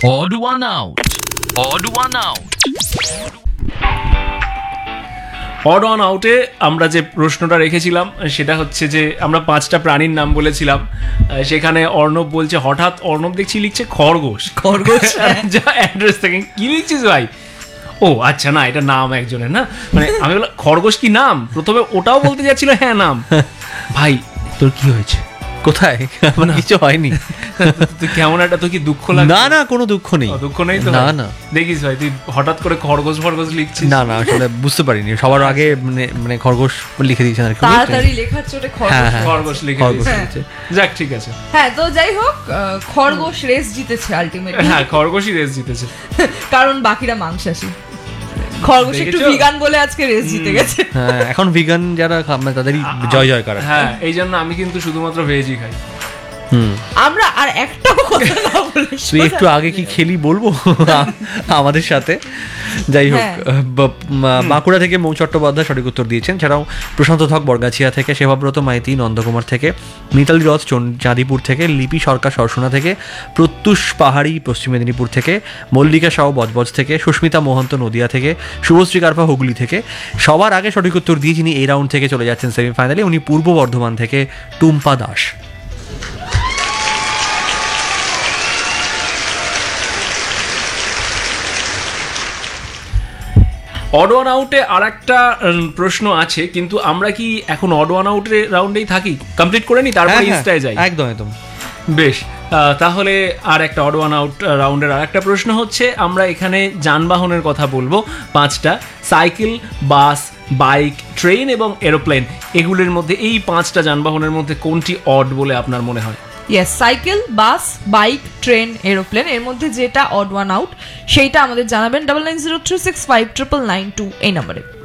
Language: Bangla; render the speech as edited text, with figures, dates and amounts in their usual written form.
Odd one out. Odd one out. Odd on আউটে আমরা যে প্রশ্নটা রেখেছিলাম সেটা হচ্ছে যে আমরা 5টা প্রাণীর নাম বলেছিলাম, সেখানে অর্ণব বলছে, হঠাৎ অর্ণব দেখছি লিখছে খরগোশ। যা অ্যাড্রেস থেকে কি লিখছিস ভাই? ও আচ্ছা, না এটা নাম একজনের, না মানে আমি বললাম খরগোশ কি নাম, প্রথমে ওটাও বলতে যাচ্ছিল হ্যাঁ নাম। ভাই তোর কি হয়েছে? কোথায়? আমার কিছু হয়নি। তুই কেমন একটা, তুই কি দুঃখ লাগে? না না, কোনো দুঃখ নেই। দুঃখ নেই তো? না না, দেখিস ভাই তুই হঠাৎ করে খরগোশ ফরগোশ লিখছিস। না না, আসলে বুঝতে পারিনি, সবার আগে মানে খরগোশ লিখে দিয়েছেন আর কি। তাড়াতাড়ি লেখার চোটে খরগোশ লিখে দিয়েছে। যাক ঠিক আছে। হ্যাঁ, তো যাই হোক, খরগোশ রেস জিতেছে আলটিমেটলি। হ্যাঁ, খরগোশই রেস জিতেছে, কারণ বাকিরা মাংসাশী। খরগোশ একটু ভিগান বলে আজকে রেস জিতে গেছে। হ্যাঁ, এখন ভিগান যারা তাদেরই জয় জয়কার। হ্যাঁ, এই জন্য আমি কিন্তু শুধুমাত্র ভেজই খাই। আমরা আর একটাও কথা না বলে তুই একটু আগে কি খেলি বলবো আমাদের সাথে। যাই হোক, বাঁকুড়া থেকে মৌ চট্টোপাধ্যায় সঠিক উত্তর দিয়েছেন। ছাড়াও প্রশান্ত ধক বরগাছিয়া থেকে, সেবাব্রত মাইতি নন্দকুমার থেকে, মিতালি রথ চাঁদিপুর থেকে, লিপি সরকার সরসোনা থেকে, প্রত্যুষ পাহাড়ি পশ্চিম মেদিনীপুর থেকে, মল্লিকা সাউ বজবজ থেকে, সুস্মিতা মোহন্ত নদিয়া থেকে, শুভশ্রী কারপা হুগলি থেকে। সবার আগে সঠিক উত্তর দিয়ে যিনি এই রাউন্ড থেকে চলে যাচ্ছেন সেমিফাইনালে, উনি পূর্ব বর্ধমান থেকে টুম্পা দাস। অড ওয়ান আউটে আর একটা প্রশ্ন আছে, কিন্তু আমরা কি এখন অড ওয়ান আউটের রাউন্ডেই থাকি? কমপ্লিট করে নি, তারপর ইনস্টায় যাই। একদম একদম, বেশ। তাহলে আর একটা অড ওয়ান আউট রাউন্ডের আর একটা প্রশ্ন হচ্ছে, আমরা এখানে যানবাহনের কথা বলবো 5টা: সাইকেল, বাস, বাইক, ট্রেন এবং এরোপ্লেন। এগুলির মধ্যে, এই 5টা যানবাহনের মধ্যে কোনটি অড বলে আপনার মনে হয়? ইয়েস, সাইকেল, বাস, বাইক, ট্রেন, এরোপ্লেন, এর মধ্যে যেটা অড ওয়ান আউট সেইটা আমাদের জানাবেন 9903659992 এই নম্বরে।